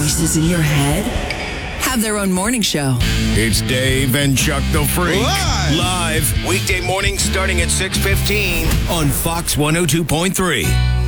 voices in your head have their own morning show. It's Dave and Chuck the Freak. Live. Weekday mornings starting at 6:15 on Fox 102.3.